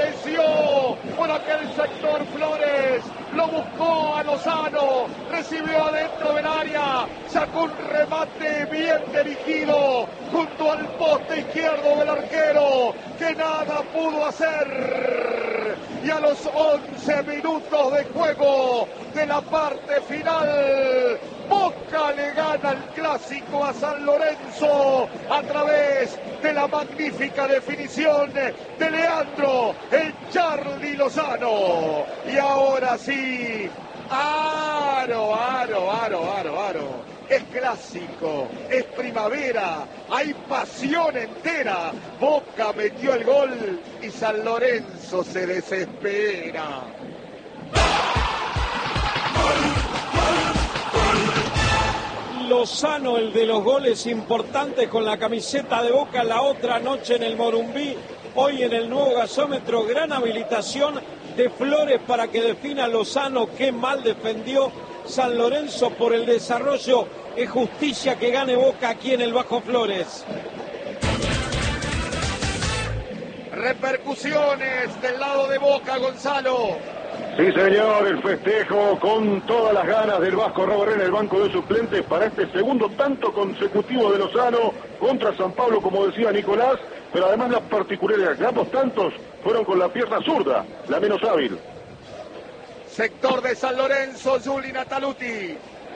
apareció por aquel sector Flores, lo buscó a Lozano, recibió adentro del área, sacó un remate bien dirigido junto al poste izquierdo del arquero, que nada pudo hacer. Y a los 11 minutos de juego de la parte final, Boca le gana el clásico a San Lorenzo a través de la magnífica definición de Leandro, el Charly Lozano. Y ahora sí, aro. Es clásico, es primavera, hay pasión entera. Boca metió el gol y San Lorenzo se desespera. Lozano, el de los goles importantes con la camiseta de Boca la otra noche en el Morumbí, hoy en el nuevo gasómetro, gran habilitación de Flores para que defina Lozano. Qué mal defendió San Lorenzo por el desarrollo. Es justicia que gane Boca aquí en el Bajo Flores. Repercusiones del lado de Boca, Gonzalo. Sí, señor, el festejo con todas las ganas del Vasco Rabarré en el banco de suplentes para este segundo tanto consecutivo de Lozano contra San Pablo, como decía Nicolás, pero además la particularidad que ambos tantos fueron con la pierna zurda, la menos hábil. Sector de San Lorenzo, Juli Nataluti.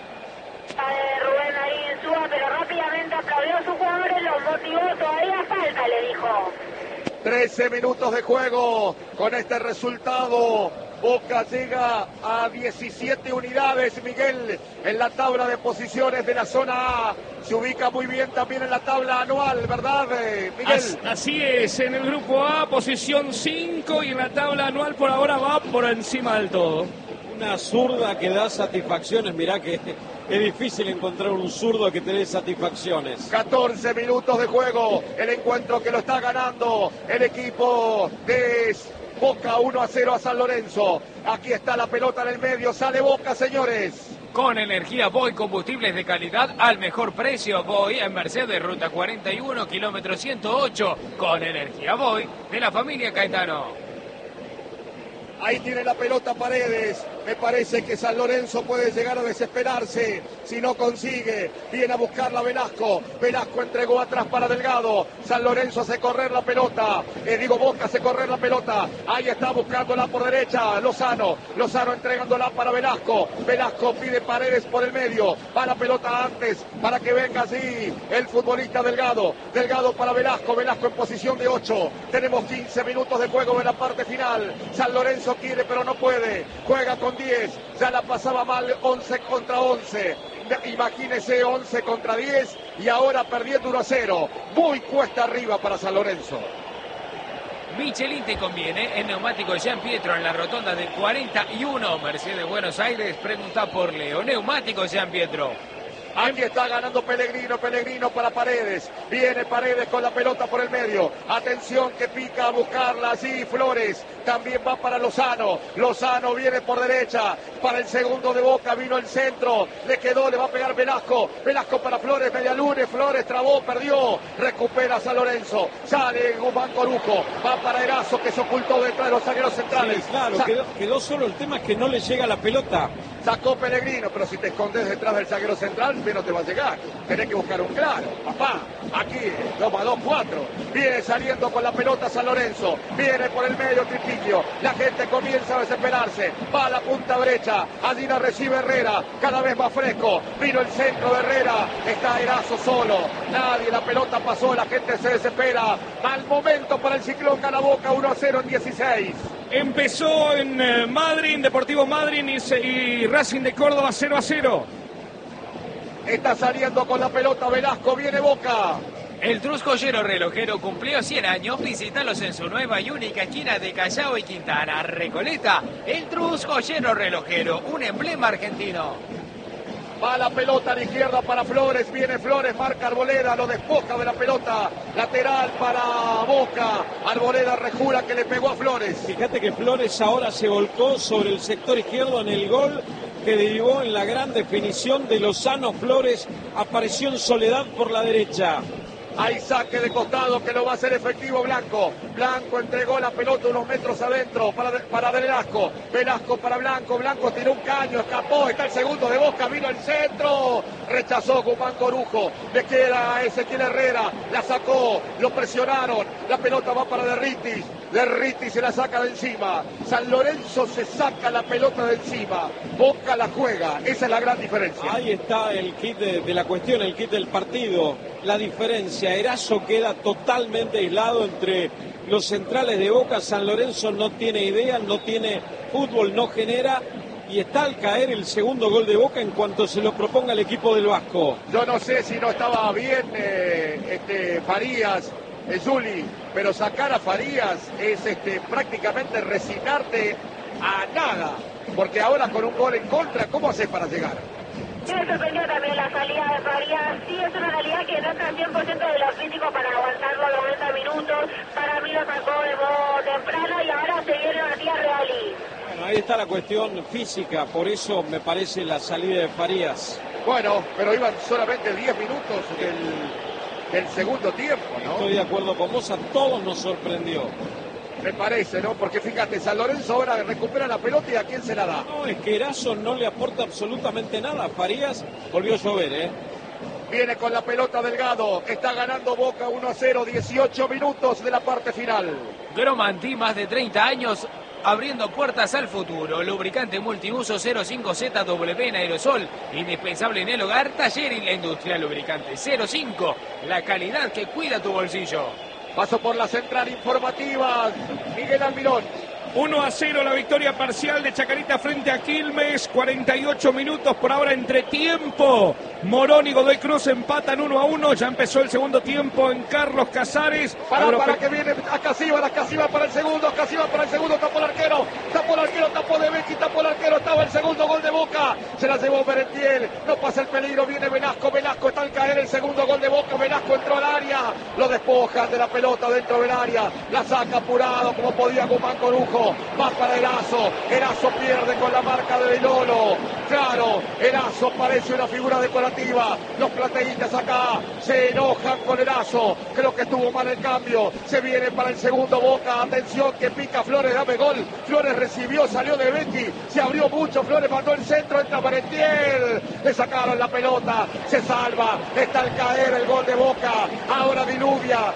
Rubén ahí en suba, pero rápidamente aplaudió a sus jugadores, los motivó, todavía falta, le dijo. 13 minutos de juego con este resultado. Boca llega a 17 unidades, Miguel, en la tabla de posiciones de la zona A. Se ubica muy bien también en la tabla anual, ¿verdad, Miguel? Así es, en el grupo A, posición 5, y en la tabla anual por ahora va por encima del todo. Una zurda que da satisfacciones, mirá que es difícil encontrar un zurdo que te dé satisfacciones. 14 minutos de juego, el encuentro que lo está ganando el equipo de Boca 1-0 a San Lorenzo. Aquí está la pelota en el medio, sale Boca, señores. Con energía Boy, combustibles de calidad al mejor precio. Boy en Mercedes, ruta 41, kilómetro 108. Con energía Boy de la familia Caetano. Ahí tiene la pelota Paredes. Me parece que San Lorenzo puede llegar a desesperarse si no consigue. Viene a buscarla Velasco. Velasco entregó atrás para Delgado. San Lorenzo hace correr la pelota. Boca hace correr la pelota. Ahí está buscándola por derecha. Lozano entregándola para Velasco. Velasco pide Paredes por el medio. Va la pelota antes para que venga así el futbolista Delgado. Delgado para Velasco. Velasco en posición de 8. Tenemos 15 minutos de juego en la parte final. San Lorenzo quiere pero no puede. Juega con 10, ya la pasaba mal 11 contra 11. Imagínese 11 contra 10 y ahora perdiendo 1-0. Muy cuesta arriba para San Lorenzo. Michelin te conviene, en neumático Jean Pietro en la rotonda del 41, Mercedes Buenos Aires, pregunta por Leo. Neumático Jean Pietro. Aquí está ganando Pellegrino para Paredes. Viene Paredes con la pelota por el medio. Atención que pica a buscarla allí Flores. También va para Lozano. Lozano viene por derecha. Para el segundo de Boca vino el centro. Le quedó, le va a pegar Velasco. Velasco para Flores, Medialune. Flores trabó, perdió. Recupera San Lorenzo. Sale Guzmán Corujo. Va para Erazo que se ocultó detrás de los zagueros centrales. Sí, claro, quedó solo. El tema es que no le llega la pelota. Sacó Pellegrino, pero si te escondes detrás del zaguero central, no te va a llegar. Tenés que buscar un claro. Papá, aquí, 2+2, 4. Viene saliendo con la pelota San Lorenzo. Viene por el medio Tripiquio. La gente comienza a desesperarse. Va a la punta derecha. Allí la recibe Herrera. Cada vez más fresco. Vino el centro de Herrera. Está Erazo solo. Nadie, la pelota pasó. La gente se desespera. Mal momento para el Ciclón. Gana Boca 1-0 en 16. Empezó en Madrid, Deportivo Madrid y Racing de Córdoba 0-0. Está saliendo con la pelota Velasco, viene Boca. El Truscollero Relojero cumplió 100 años. Visítalos en su nueva y única esquina de Callao y Quintana, Recoleta. El Truscollero Relojero, un emblema argentino. Va la pelota a la izquierda para Flores, viene Flores, marca Arboleda, lo despoja de la pelota, lateral para Boca, Arboleda rejura que le pegó a Flores. Fíjate que Flores ahora se volcó sobre el sector izquierdo en el gol que derivó en la gran definición de Lozano. Flores apareció en soledad por la derecha. Hay saque de costado que lo va a hacer efectivo Blanco. Blanco entregó la pelota unos metros adentro para Velasco. Velasco para Blanco. Blanco tiró un caño, escapó. Está el segundo de Boca, vino al centro. Rechazó Guzmán Corujo. Le queda a Ezequiel Herrera. La sacó, lo presionaron. La pelota va para Derritis. Derritis se la saca de encima. San Lorenzo se saca la pelota de encima. Boca la juega. Esa es la gran diferencia. Ahí está el kit de la cuestión, el kit del partido. La diferencia, Erazo queda totalmente aislado entre los centrales de Boca. San Lorenzo no tiene idea, no tiene fútbol, no genera. Y está al caer el segundo gol de Boca en cuanto se lo proponga el equipo del Vasco. Yo no sé si no estaba bien Farías, Zuli, pero sacar a Farías es prácticamente resignarte a nada. Porque ahora con un gol en contra, ¿cómo haces para llegar? Sí, me sorprendió también la salida de Farías. Sí, es una realidad que no está al 100% de lo físico para aguantar los 90 minutos. Para mí lo sacó de modo temprano y ahora se viene Matías Reali. Bueno, ahí está la cuestión física, por eso me parece la salida de Farías. Bueno, pero iban solamente 10 minutos del segundo tiempo, ¿no? Estoy de acuerdo con vos, a todos nos sorprendió. Me parece, ¿no? Porque fíjate, San Lorenzo ahora recupera la pelota y ¿a quién se la da? No, es que Erazo no le aporta absolutamente nada. Farías volvió a llover, Viene con la pelota Delgado, está ganando Boca 1-0, 18 minutos de la parte final. Gromantí, más de 30 años, abriendo puertas al futuro. Lubricante multiuso 05ZW en aerosol, indispensable en el hogar, taller y la industria. Lubricante 05, la calidad que cuida tu bolsillo. Paso por la central informativa, Miguel Almirón. 1-0 la victoria parcial de Chacarita frente a Quilmes. 48 minutos por ahora entre tiempo. Morón y Godoy Cruz empatan 1-1. Ya empezó el segundo tiempo en Carlos Casares. Para que viene a Casíbar para el segundo, tapó el arquero, tapó de Becchi, tapó el arquero, estaba el segundo gol de Boca. Se la llevó Merentiel, no pasa el peligro, viene Velasco está al caer el segundo gol de Boca. Velasco entró al área, lo despojan de la pelota dentro del área, la saca apurado como podía Guzmán Corujo. Va para Erazo pierde con la marca de Lolo. Claro, Erazo parece una figura decorativa. Los plateístas acá se enojan con Erazo. Creo que estuvo mal el cambio. Se viene para el segundo Boca. Atención que pica Flores, dame gol. Flores recibió, salió de Becchi. Se abrió mucho, Flores mandó el centro, entra Merentiel. Le sacaron la pelota, se salva. Está al caer el gol de Boca. Ahora diluvia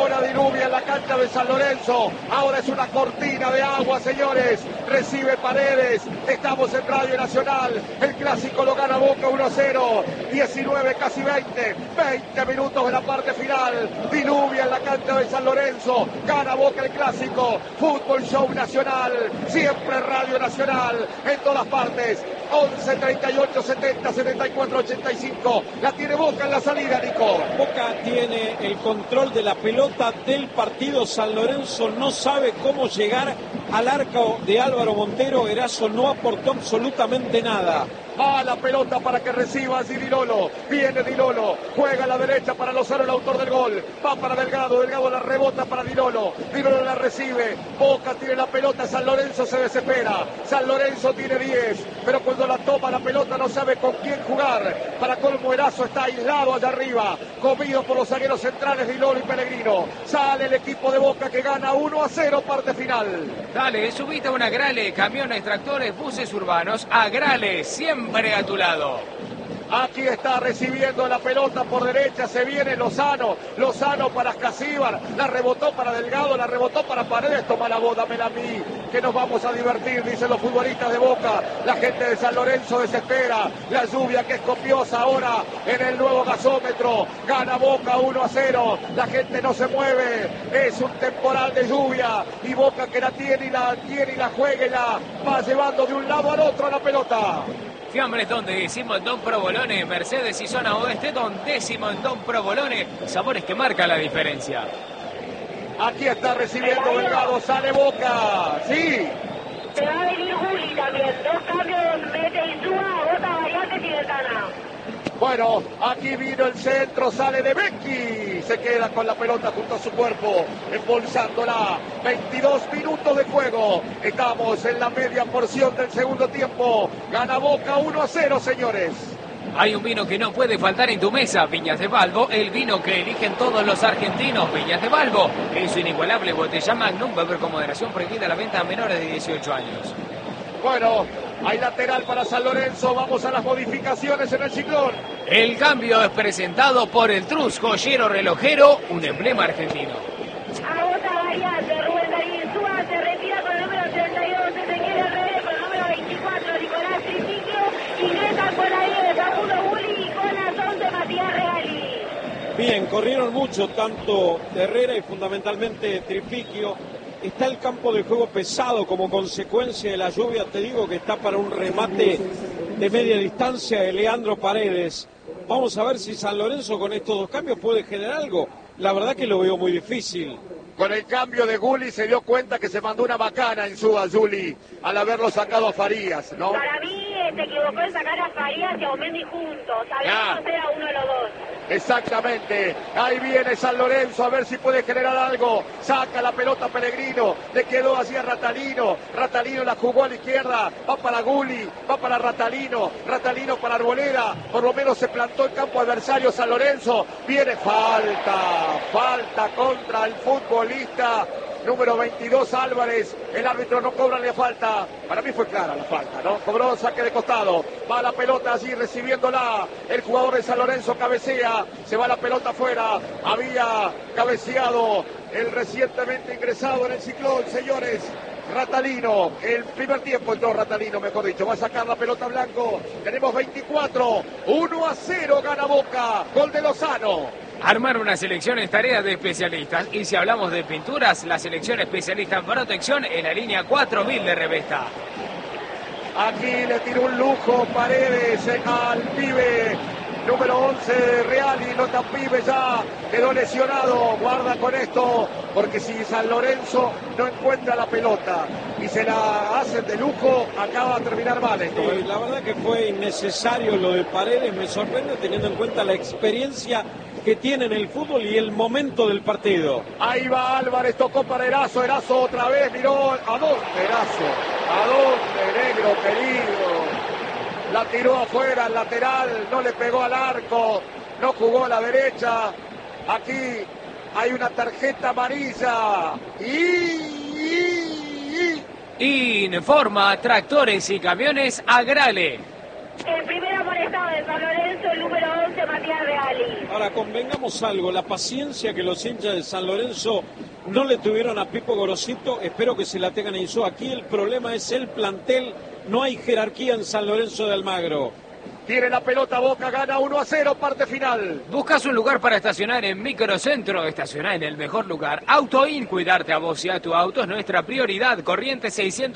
en la cancha de San Lorenzo. Ahora es una cortina de agua, señores. Recibe Paredes. Estamos en Radio Nacional. El clásico lo gana Boca 1-0. 19, casi 20 minutos de la parte final. Diluvia en la cancha de San Lorenzo. Gana Boca el clásico. Fútbol Show Nacional. Siempre Radio Nacional. En todas partes. 11, 38, 70, 74, 85. La tiene Boca en la salida, Nico. Boca tiene el control de la pelota del partido. San Lorenzo no sabe cómo llegar al arco de Álvaro Montero. Erazo no aportó absolutamente nada. Va la pelota para que reciba Dilolo. Viene Dilolo. Juega a la derecha para Lozano, el autor del gol. Va para Delgado. Delgado la rebota para Dilolo. Dilolo la recibe. Boca tiene la pelota. San Lorenzo se desespera. San Lorenzo tiene 10. Pero cuando la toma la pelota no sabe con quién jugar. Para colmo, Erazo está aislado allá arriba. Comido por los zagueros centrales Dilolo y Pellegrino. Sale el equipo de Boca que gana 1-0 parte final. Dale, subite a una Grale, camiones, tractores, buses urbanos. A Grale, siempre a tu lado. Aquí está recibiendo la pelota por derecha, se viene Lozano para Casíbar, la rebotó para Delgado, la rebotó para Paredes, toma la boda, dámela a mí, que nos vamos a divertir, dicen los futbolistas de Boca. La gente de San Lorenzo desespera, la lluvia que es copiosa ahora en el nuevo gasómetro, gana Boca 1-0, la gente no se mueve, es un temporal de lluvia, y Boca que la tiene y la juega y la va llevando de un lado al otro a la pelota. Fiambres Don décimo en Don Provolone, Mercedes y zona oeste, Don décimo en Don Provolone, sabores que marcan la diferencia. Aquí está recibiendo Delgado, sale Boca, sí. Se va a venir Juli también, 2 cambios, mete y suba, bota variantes y ventana. Bueno, aquí vino el centro, sale de Becchi, se queda con la pelota junto a su cuerpo, embolsándola. 22 minutos de juego, estamos en la media porción del segundo tiempo. Gana Boca 1-0, señores. Hay un vino que no puede faltar en tu mesa, Viñas de Balbo, el vino que eligen todos los argentinos. Viñas de Balbo es su inigualable botella Magnum, beber con moderación, prohibida la venta a menores de 18 años. Bueno, hay lateral para San Lorenzo, vamos a las modificaciones en el ciclón. El cambio es presentado por el Trus, joyero relojero, un emblema argentino. Agota variante, Rubén Darín Insúa se retira con el número 32, Ezequiel Herrera con el número 24, Nicolás Trifiquio, ingresan con la 10, Facundo Gulli y con las 11, Matías Reali. Bien, corrieron mucho, tanto Herrera y fundamentalmente Trifiquio. Está el campo de juego pesado como consecuencia de la lluvia. Te digo que está para un remate de media distancia de Leandro Paredes. Vamos a ver si San Lorenzo con estos dos cambios puede generar algo. La verdad que lo veo muy difícil. Con el cambio de Gulli se dio cuenta que se mandó una bacana en su Juli al haberlo sacado a Farías, ¿no? Para mí se equivocó en sacar a Farías y a Omendi juntos. Sabíamos que era uno de los dos. Exactamente, ahí viene San Lorenzo a ver si puede generar algo, saca la pelota Pellegrino, le quedó así a Ratalino, Ratalino la jugó a la izquierda, va para Gulli, va para Ratalino, Ratalino para Arboleda, por lo menos se plantó el campo adversario San Lorenzo, viene falta contra el futbolista número 22 Álvarez, el árbitro no cobra la falta, para mí fue clara la falta, ¿no? Cobró saque de costado, va la pelota allí recibiéndola, el jugador de San Lorenzo cabecea, se va la pelota afuera, había cabeceado el recientemente ingresado en el ciclón, señores, Ratalino, el primer tiempo entró Ratalino, mejor dicho, va a sacar la pelota Blanco, tenemos 24, 1-0 gana Boca, gol de Lozano. Armar una selección es tarea de especialistas y si hablamos de pinturas, la selección especialista en protección en la línea 4000 de Revesta. Aquí le tiró un lujo Paredes al pibe número 11 Reali, no tan pibe ya, quedó lesionado, guarda con esto, porque si San Lorenzo no encuentra la pelota y se la hacen de lujo, acaba de terminar mal esto. Sí, la verdad que fue innecesario lo de Paredes, me sorprende teniendo en cuenta la experiencia que tiene en el fútbol y el momento del partido. Ahí va Álvarez, tocó para Erazo otra vez, miró, ¿a dónde Erazo? ¿A dónde, negro querido? La tiró afuera, al lateral, no le pegó al arco, no jugó a la derecha. Aquí hay una tarjeta amarilla. Informa Tractores y Camiones Agrale. El primer amonestado de San Lorenzo, el número 11, Matías Reali. Ahora, convengamos algo, la paciencia que los hinchas de San Lorenzo no le tuvieron a Pipo Gorosito, espero que se la tengan en su. Aquí el problema es el plantel, no hay jerarquía en San Lorenzo de Almagro. Tiene la pelota Boca, gana 1-0, parte final. ¿Buscas un lugar para estacionar en Microcentro? Estacionar en el mejor lugar. AutoIn, cuidarte a vos y a tu auto es nuestra prioridad. Corriente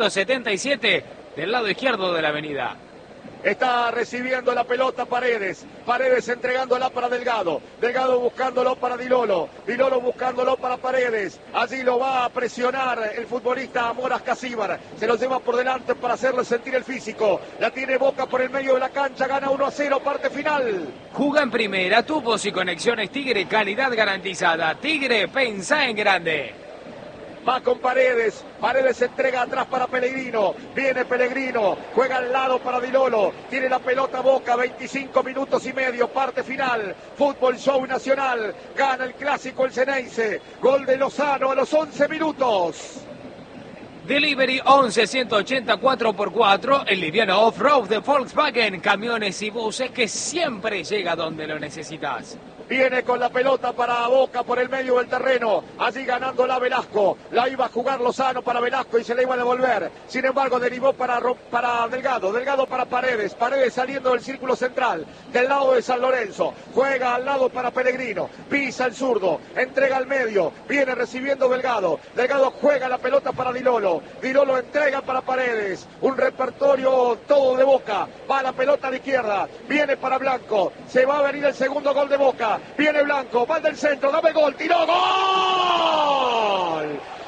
677, del lado izquierdo de la avenida. Está recibiendo la pelota Paredes. Paredes entregándola para Delgado. Delgado buscándolo para Dilolo. Dilolo buscándolo para Paredes. Allí lo va a presionar el futbolista Moras Casíbar. Se lo lleva por delante para hacerle sentir el físico. La tiene Boca por el medio de la cancha. Gana 1-0, parte final. Juga en primera, tubos y conexiones Tigre, calidad garantizada. Tigre, pensá en grande. Va con Paredes, Paredes entrega atrás para Pellegrino, viene Pellegrino, juega al lado para Dilolo, tiene la pelota Boca, 25 minutos y medio, parte final, Fútbol Show Nacional, gana el clásico el Ceneice, gol de Lozano a los 11 minutos. Delivery 11-180 4x4, el liviano off-road de Volkswagen, camiones y buses que siempre llega donde lo necesitas. Viene con la pelota para Boca por el medio del terreno. Allí ganándola Velasco. La iba a jugar Lozano para Velasco y se la iba a devolver. Sin embargo, derivó para Delgado. Delgado para Paredes. Paredes saliendo del círculo central. Del lado de San Lorenzo. Juega al lado para Pellegrino. Pisa el zurdo. Entrega al medio. Viene recibiendo Delgado. Delgado juega la pelota para Dilolo. Dilolo entrega para Paredes. Un repertorio todo de Boca. Va la pelota a la izquierda. Viene para Blanco. Se va a venir el segundo gol de Boca. Viene Blanco, va del centro, dame gol, tiró, gol.